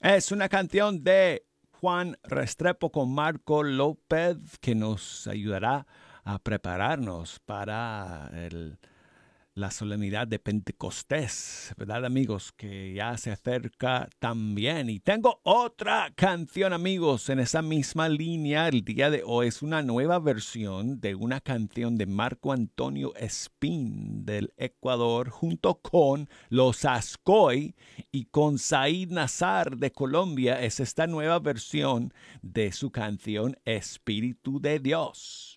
Es una canción de Juan Restrepo con Marco López que nos ayudará a prepararnos para la solemnidad de Pentecostés, ¿verdad, amigos? Que ya se acerca también. Y tengo otra canción, amigos, en esa misma línea. El día de hoy es una nueva versión de una canción de Marco Antonio Espín del Ecuador, junto con los Ascoy y con Said Nazar de Colombia. Es esta nueva versión de su canción Espíritu de Dios.